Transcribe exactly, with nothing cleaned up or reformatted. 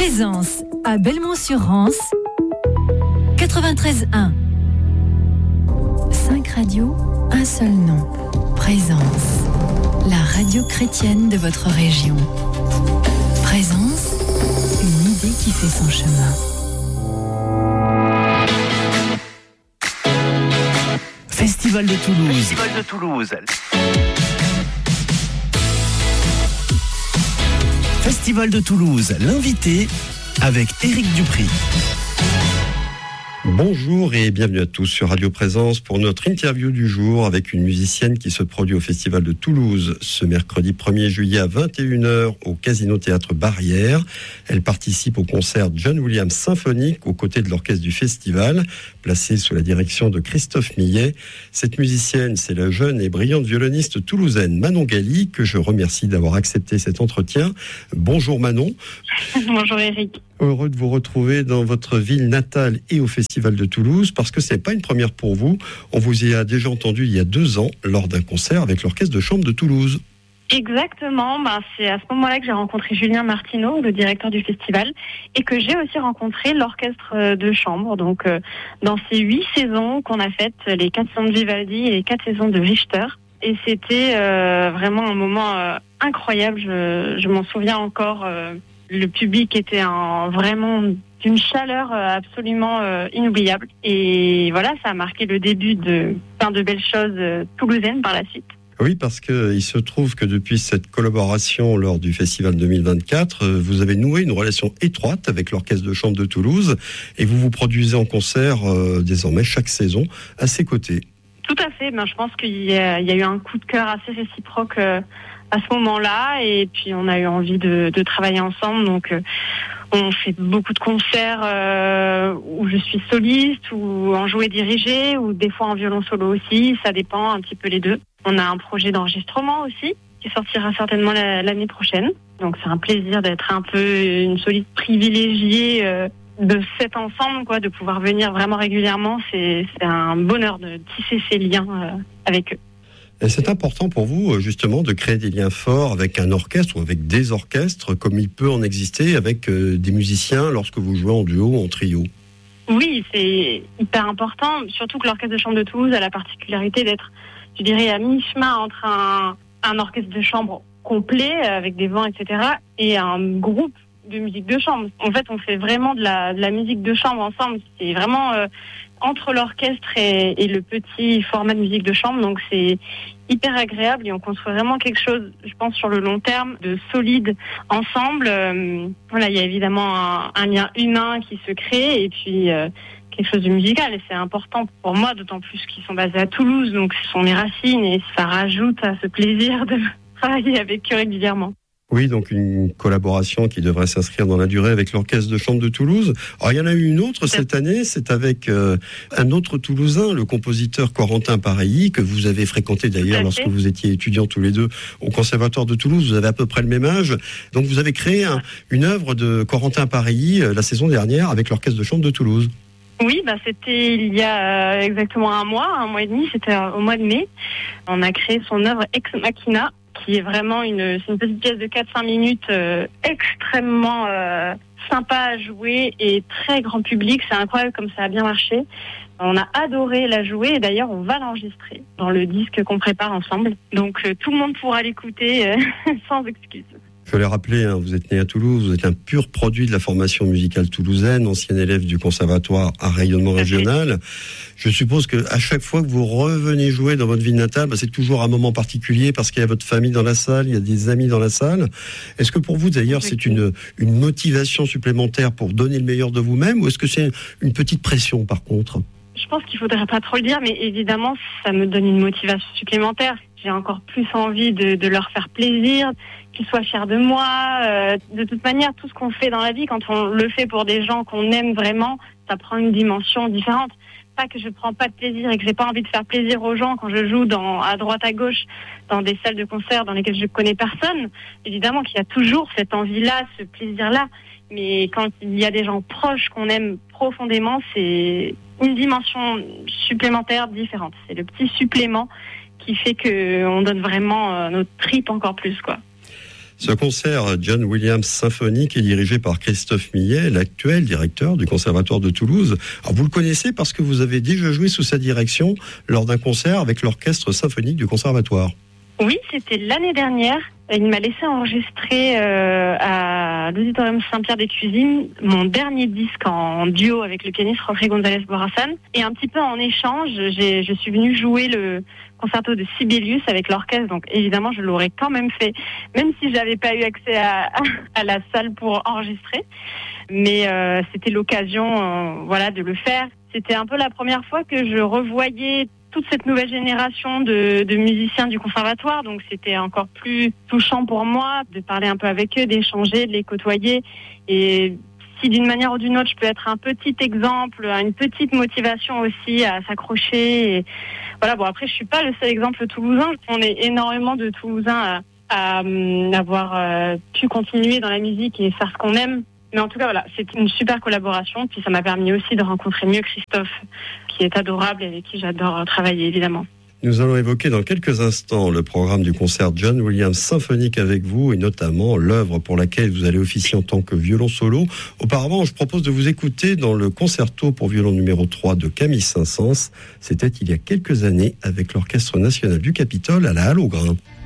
Présence à Belmont-sur-Rance, quatre-vingt-treize un. Cinq radios, un seul nom. Présence, la radio chrétienne de votre région. Présence, une idée qui fait son chemin. Festival de Toulouse. Festival de Toulouse. Festival de Toulouse, l'invité avec Éric Dupri. Bonjour et bienvenue à tous sur Radio Présence pour notre interview du jour avec une musicienne qui se produit au Festival de Toulouse ce mercredi premier juillet à vingt et une heures au Casino Théâtre Barrière. Elle participe au concert John Williams symphonique aux côtés de l'orchestre du festival, placé sous la direction de Christophe Millet. Cette musicienne, c'est la jeune et brillante violoniste toulousaine Manon Gali, que je remercie d'avoir accepté cet entretien. Bonjour Manon. Bonjour Éric. Heureux de vous retrouver dans votre ville natale et au Festival de Toulouse, parce que ce n'est pas une première pour vous. On vous y a déjà entendu il y a deux ans, lors d'un concert avec l'Orchestre de Chambre de Toulouse. Exactement, ben c'est à ce moment-là que j'ai rencontré Julien Martineau, le directeur du festival, et que j'ai aussi rencontré l'Orchestre de Chambre. Donc euh, dans ces huit saisons qu'on a faites, les quatre saisons de Vivaldi et les quatre saisons de Richter. Et c'était euh, vraiment un moment euh, incroyable, je, je m'en souviens encore. Euh, Le public était en, vraiment d'une chaleur absolument euh, inoubliable. Et voilà, ça a marqué le début de plein de belles choses euh, toulousaines par la suite. Oui, parce qu'il se trouve que depuis cette collaboration lors du Festival deux mille vingt-quatre, vous avez noué une relation étroite avec l'Orchestre de Chambre de Toulouse et vous vous produisez en concert euh, désormais chaque saison à ses côtés. Tout à fait. Ben, je pense qu'il y a, il y a eu un coup de cœur assez réciproque euh, à ce moment-là, et puis on a eu envie de, de travailler ensemble. Donc, euh, on fait beaucoup de concerts euh, où je suis soliste, ou en jouet dirigé, ou des fois en violon solo aussi. Ça dépend un petit peu les deux. On a un projet d'enregistrement aussi qui sortira certainement la, l'année prochaine. Donc, c'est un plaisir d'être un peu une soliste privilégiée euh, de cet ensemble, quoi, de pouvoir venir vraiment régulièrement. C'est, c'est un bonheur de tisser ces liens euh, avec eux. Et c'est important pour vous, justement, de créer des liens forts avec un orchestre ou avec des orchestres, comme il peut en exister avec euh, des musiciens lorsque vous jouez en duo ou en trio. Oui, c'est hyper important, surtout que l'Orchestre de Chambre de Toulouse a la particularité d'être, je dirais, à mi-chemin entre un, un orchestre de chambre complet, avec des vents, et cetera, et un groupe de musique de chambre. En fait, on fait vraiment de la, de la musique de chambre ensemble. C'est vraiment euh, entre l'orchestre et, et le petit format de musique de chambre. Donc, c'est hyper agréable et on construit vraiment quelque chose, je pense, sur le long terme, de solide ensemble. Euh, voilà, il y a évidemment un, un lien humain qui se crée et puis euh, quelque chose de musical. Et c'est important pour moi, d'autant plus qu'ils sont basés à Toulouse. Donc, ce sont mes racines et ça rajoute à ce plaisir de travailler avec eux régulièrement. Oui, donc une collaboration qui devrait s'inscrire dans la durée avec l'Orchestre de Chambre de Toulouse. Alors, il y en a eu une autre cette année, c'est avec euh, un autre Toulousain, le compositeur Corentin Pareilly, que vous avez fréquenté d'ailleurs lorsque vous étiez étudiants tous les deux au Conservatoire de Toulouse. Vous avez à peu près le même âge. Donc, vous avez créé un, une œuvre de Corentin Pareilly euh, la saison dernière avec l'Orchestre de Chambre de Toulouse. Oui, bah c'était il y a exactement un mois, un mois et demi, c'était au mois de mai. On a créé son œuvre Ex Machina, qui est vraiment une, c'est une petite pièce de quatre à cinq minutes euh, extrêmement euh, sympa à jouer et très grand public. C'est incroyable comme ça a bien marché. On a adoré la jouer et d'ailleurs on va l'enregistrer dans le disque qu'on prépare ensemble. Donc euh, tout le monde pourra l'écouter euh, sans excuse. Je l'ai rappelé, hein, vous êtes né à Toulouse, vous êtes un pur produit de la formation musicale toulousaine, ancien élève du conservatoire à rayonnement régional. Je suppose qu'à chaque fois que vous revenez jouer dans votre ville natale, bah, c'est toujours un moment particulier parce qu'il y a votre famille dans la salle, il y a des amis dans la salle. Est-ce que pour vous d'ailleurs c'est une, une motivation supplémentaire pour donner le meilleur de vous-même ou est-ce que c'est une petite pression par contre ? Je pense qu'il faudrait pas trop le dire, mais évidemment ça me donne une motivation supplémentaire. J'ai encore plus envie de, de leur faire plaisir, qu'ils soient fiers de moi. Euh, de toute manière, tout ce qu'on fait dans la vie, quand on le fait pour des gens qu'on aime vraiment, ça prend une dimension différente. Pas que je prends pas de plaisir et que j'ai pas envie de faire plaisir aux gens quand je joue dans, à droite à gauche dans des salles de concert dans lesquelles je connais personne. Évidemment qu'il y a toujours cette envie-là, ce plaisir-là. Mais quand il y a des gens proches qu'on aime profondément, c'est une dimension supplémentaire différente. C'est le petit supplément qui fait qu'on donne vraiment notre trip encore plus, quoi. Ce concert John Williams symphonique est dirigé par Christophe Millet, l'actuel directeur du Conservatoire de Toulouse. Alors vous le connaissez parce que vous avez déjà joué sous sa direction lors d'un concert avec l'orchestre symphonique du Conservatoire. Oui, c'était l'année dernière. Il m'a laissé enregistrer euh, à l'Auditorium Saint-Pierre-des-Cuisines mon dernier disque en duo avec le pianiste Jorge González Borrasan. Et un petit peu en échange, j'ai, je suis venue jouer le concerto de Sibelius avec l'orchestre. Donc évidemment, je l'aurais quand même fait, même si j'avais pas eu accès à, à, à la salle pour enregistrer. Mais euh, c'était l'occasion, euh, voilà, de le faire. C'était un peu la première fois que je revoyais toute cette nouvelle génération de, de musiciens du conservatoire, donc c'était encore plus touchant pour moi de parler un peu avec eux, d'échanger, de les côtoyer. Et si d'une manière ou d'une autre, je peux être un petit exemple, une petite motivation aussi à s'accrocher. Et voilà, bon après, je suis pas le seul exemple toulousain. On est énormément de Toulousains à, à avoir euh, pu continuer dans la musique et faire ce qu'on aime. Mais en tout cas, voilà, c'est une super collaboration. Puis ça m'a permis aussi de rencontrer mieux Christophe, qui est adorable et avec qui j'adore travailler, évidemment. Nous allons évoquer dans quelques instants le programme du concert John Williams symphonique avec vous et notamment l'œuvre pour laquelle vous allez officier en tant que violon solo. Auparavant, je propose de vous écouter dans le concerto pour violon numéro trois de Camille Saint-Saëns. C'était il y a quelques années avec l'Orchestre national du Capitole à la Halle aux Grains.